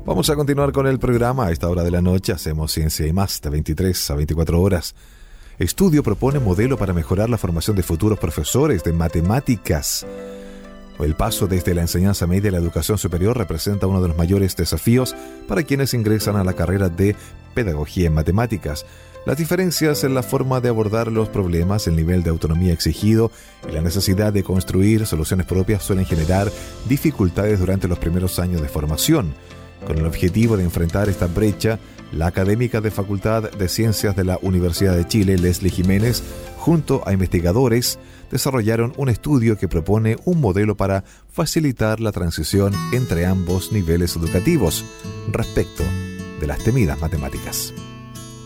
Vamos a continuar con el programa. A esta hora de la noche hacemos Ciencia y Más de 23 a 24 horas. Estudio propone modelo para mejorar la formación de futuros profesores de matemáticas. El paso desde la enseñanza media a la educación superior representa uno de los mayores desafíos para quienes ingresan a la carrera de Pedagogía en Matemáticas. Las diferencias en la forma de abordar los problemas, el nivel de autonomía exigido y la necesidad de construir soluciones propias suelen generar dificultades durante los primeros años de formación. Con el objetivo de enfrentar esta brecha, la académica de Facultad de Ciencias de la Universidad de Chile, Leslie Jiménez, junto a investigadores, desarrollaron un estudio que propone un modelo para facilitar la transición entre ambos niveles educativos respecto de las temidas matemáticas.